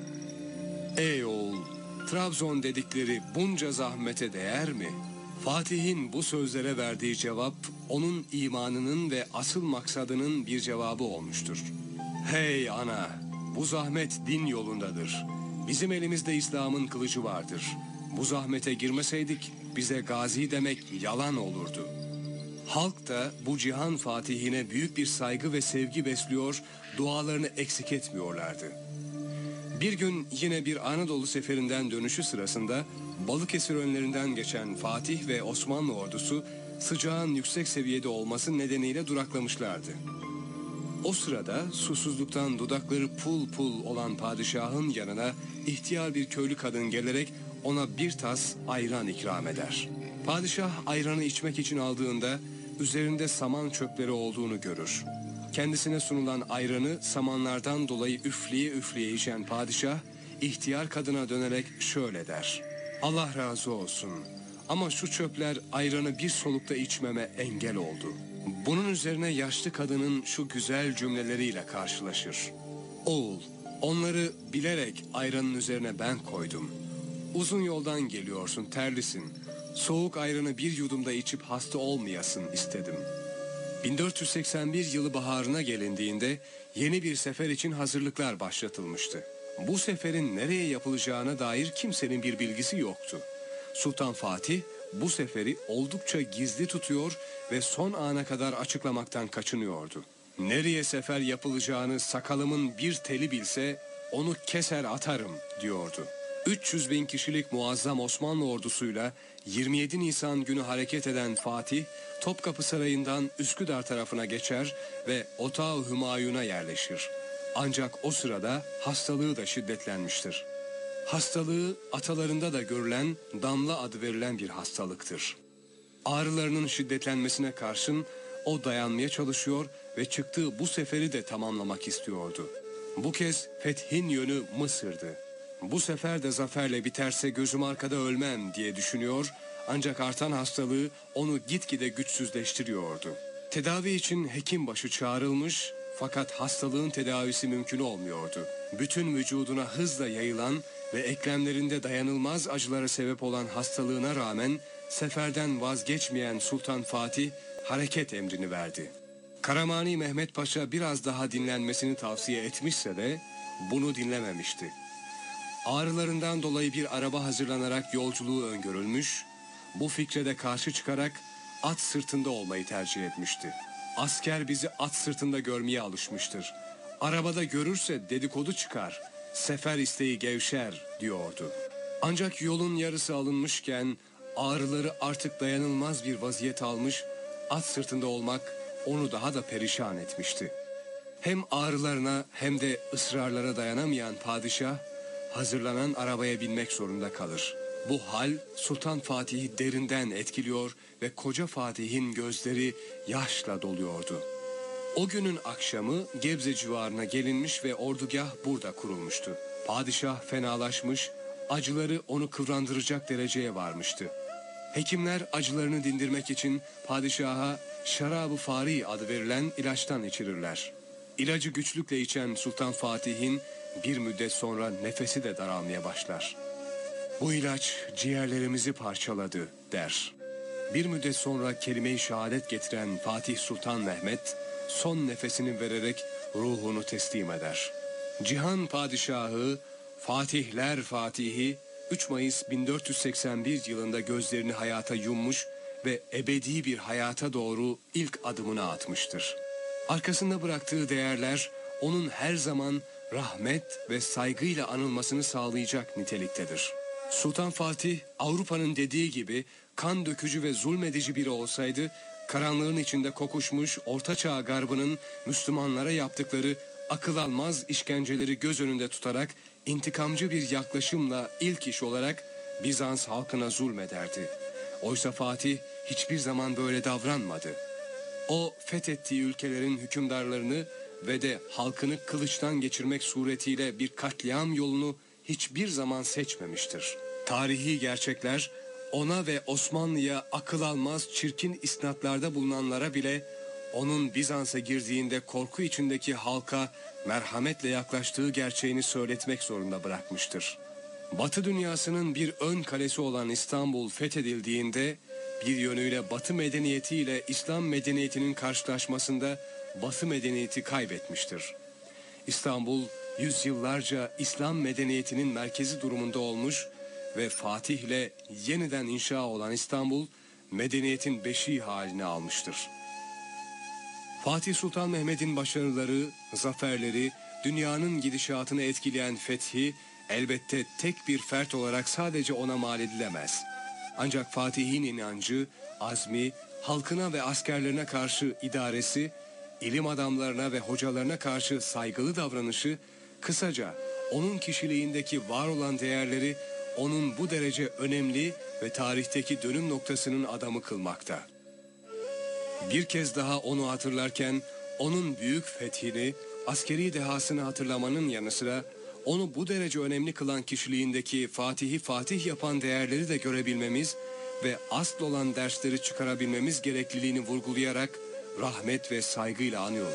A: "Ey oğul, Trabzon dedikleri bunca zahmete değer mi?" Fatih'in bu sözlere verdiği cevap onun imanının ve asıl maksadının bir cevabı olmuştur. "Hey ana, bu zahmet din yolundadır. Bizim elimizde İslam'ın kılıcı vardır. Bu zahmete girmeseydik bize gazi demek yalan olurdu." Halk da bu cihan fatihine büyük bir saygı ve sevgi besliyor, dualarını eksik etmiyorlardı. Bir gün yine bir Anadolu seferinden dönüşü sırasında Balıkesir önlerinden geçen Fatih ve Osmanlı ordusu sıcağın yüksek seviyede olması nedeniyle duraklamışlardı. O sırada susuzluktan dudakları pul pul olan padişahın yanına ihtiyar bir köylü kadın gelerek ona bir tas ayran ikram eder. Padişah ayranı içmek için aldığında üzerinde saman çöpleri olduğunu görür. Kendisine sunulan ayranı samanlardan dolayı üfleye üfleye içen padişah ihtiyar kadına dönerek şöyle der: "Allah razı olsun ama şu çöpler ayranı bir solukta içmeme engel oldu." Bunun üzerine yaşlı kadının şu güzel cümleleriyle karşılaşır: "Oğul, onları bilerek ayranın üzerine ben koydum. Uzun yoldan geliyorsun, terlisin. Soğuk ayranı bir yudumda içip hasta olmayasın istedim." 1481 yılı baharına gelindiğinde yeni bir sefer için hazırlıklar başlatılmıştı. Bu seferin nereye yapılacağına dair kimsenin bir bilgisi yoktu. Sultan Fatih bu seferi oldukça gizli tutuyor ve son ana kadar açıklamaktan kaçınıyordu. "Nereye sefer yapılacağını sakalımın bir teli bilse onu keser atarım," diyordu. 300 bin kişilik muazzam Osmanlı ordusuyla 27 Nisan günü hareket eden Fatih, Topkapı Sarayı'ndan Üsküdar tarafına geçer ve Otağı Hümayun'a yerleşir. Ancak o sırada hastalığı da şiddetlenmiştir. Hastalığı atalarında da görülen damla adı verilen bir hastalıktır. Ağrılarının şiddetlenmesine karşın o dayanmaya çalışıyor ve çıktığı bu seferi de tamamlamak istiyordu. Bu kez fethin yönü Mısır'dı. Bu sefer de zaferle biterse gözüm arkada ölmem diye düşünüyor, ancak artan hastalığı onu gitgide güçsüzleştiriyordu. Tedavi için hekimbaşı çağrılmış fakat hastalığın tedavisi mümkün olmuyordu. Bütün vücuduna hızla yayılan ve eklemlerinde dayanılmaz acılara sebep olan hastalığına rağmen seferden vazgeçmeyen Sultan Fatih hareket emrini verdi. Karamani Mehmet Paşa biraz daha dinlenmesini tavsiye etmişse de bunu dinlememişti. Ağrılarından dolayı bir araba hazırlanarak yolculuğu öngörülmüş, bu fikre de karşı çıkarak at sırtında olmayı tercih etmişti. "Asker bizi at sırtında görmeye alışmıştır. Arabada görürse dedikodu çıkar, sefer isteği gevşer," diyordu. Ancak yolun yarısı alınmışken ağrıları artık dayanılmaz bir vaziyet almış, at sırtında olmak onu daha da perişan etmişti. Hem ağrılarına hem de ısrarlara dayanamayan padişah hazırlanan arabaya binmek zorunda kalır. Bu hal Sultan Fatih'i derinden etkiliyor ve koca Fatih'in gözleri yaşla doluyordu. O günün akşamı Gebze civarına gelinmiş ve ordugah burada kurulmuştu. Padişah fenalaşmış, acıları onu kıvrandıracak dereceye varmıştı. Hekimler acılarını dindirmek için padişaha şarabı fari adı verilen ilaçtan içirirler. İlacı güçlükle içen Sultan Fatih'in bir müddet sonra nefesi de daralmaya başlar. "Bu ilaç ciğerlerimizi parçaladı," der. Bir müddet sonra kelime-i şehadet getiren Fatih Sultan Mehmet son nefesini vererek ruhunu teslim eder. Cihan Padişahı, Fatihler Fatihi 3 Mayıs 1481 yılında gözlerini hayata yummuş ve ebedi bir hayata doğru ilk adımını atmıştır. Arkasında bıraktığı değerler onun her zaman rahmet ve saygıyla anılmasını sağlayacak niteliktedir. Sultan Fatih, Avrupa'nın dediği gibi kan dökücü ve zulmedici biri olsaydı, karanlığın içinde kokuşmuş Ortaçağ Garbı'nın Müslümanlara yaptıkları akıl almaz işkenceleri göz önünde tutarak intikamcı bir yaklaşımla ilk iş olarak Bizans halkına zulmederdi. Oysa Fatih hiçbir zaman böyle davranmadı. O fethettiği ülkelerin hükümdarlarını ve de halkını kılıçtan geçirmek suretiyle bir katliam yolunu hiçbir zaman seçmemiştir. Tarihi gerçekler ona ve Osmanlı'ya akıl almaz çirkin isnatlarda bulunanlara bile onun Bizans'a girdiğinde korku içindeki halka merhametle yaklaştığı gerçeğini söyletmek zorunda bırakmıştır. Batı dünyasının bir ön kalesi olan İstanbul fethedildiğinde bir yönüyle Batı medeniyeti ile İslam medeniyetinin karşılaşmasında Batı medeniyeti kaybetmiştir. İstanbul yüzyıllarca İslam medeniyetinin merkezi durumunda olmuş ve Fatih ile yeniden inşa olan İstanbul medeniyetin beşiği haline almıştır. Fatih Sultan Mehmet'in başarıları, zaferleri, dünyanın gidişatını etkileyen fethi elbette tek bir fert olarak sadece ona mal edilemez. Ancak Fatih'in inancı, azmi, halkına ve askerlerine karşı idaresi, ilim adamlarına ve hocalarına karşı saygılı davranışı, kısaca onun kişiliğindeki var olan değerleri onun bu derece önemli ve tarihteki dönüm noktasının adamı kılmakta. Bir kez daha onu hatırlarken onun büyük fethini, askeri dehasını hatırlamanın yanı sıra onu bu derece önemli kılan kişiliğindeki Fatih'i Fatih yapan değerleri de görebilmemiz ve asıl olan dersleri çıkarabilmemiz gerekliliğini vurgulayarak rahmet ve saygıyla anıyoruz.